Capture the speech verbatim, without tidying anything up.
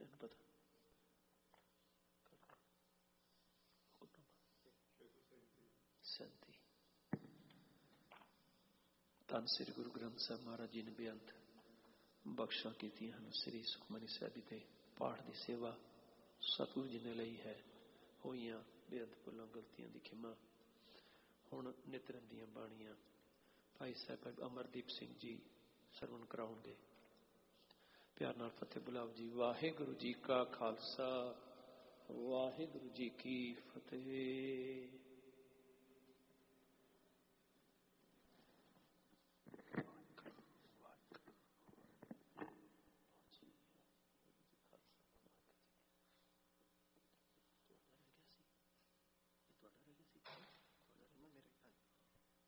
ਮੈਨੂੰ ਪਤਾ ਸੰਤੀ। ਧੰਨ ਸ੍ਰੀ ਗੁਰੂ ਗ੍ਰੰਥ ਸਾਹਿਬ ਮਹਾਰਾਜ ਜੀ ਨੇ ਬੇਅੰਤ ਬਖਸ਼ਾਂ ਕੀਤੀਆਂ ਹਨ। ਸ੍ਰੀ ਸੁਖਮਨੀ ਸਾਹਿਬ ਜੀ ਦੇ ਪਾਠ ਦੀ ਸੇਵਾ ਸਤਿਗੁਰੂ ਜੀ ਨੇ ਲਈ ਹੈ। ਹੋਈਆਂ ਬੇਅੰਤ ਭੁੱਲਾਂ ਗਲਤੀਆਂ ਦੀ ਖਿਮਾ। ਹੁਣ ਨਿਤਰਨ ਦੀਆਂ ਬਾਣੀਆਂ ਭਾਈ ਸਾਹਿਬ ਅਮਰਦੀਪ ਸਿੰਘ ਜੀ ਸਰਵਣ ਕਰਾਉਣਗੇ। ਪਿਆਰ ਨਾਲ ਫਤਿਹ ਬੁਲਾਓ ਜੀ। ਵਾਹਿਗੁਰੂ ਜੀ ਕਾ ਖਾਲਸਾ, ਵਾਹਿਗੁਰੂ ਜੀ ਕੀ ਫਤਿਹ।